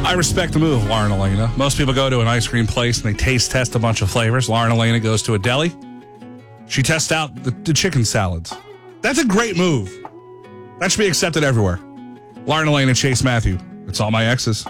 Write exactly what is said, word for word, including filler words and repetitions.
I respect the move, Lauren Elena. Most people go to an ice cream place and they taste test a bunch of flavors. Lauren Elena goes to a deli. She tests out the, the chicken salads. That's a great move. That should be accepted everywhere. Lauren Elena, Chase Matthew. It's all my exes.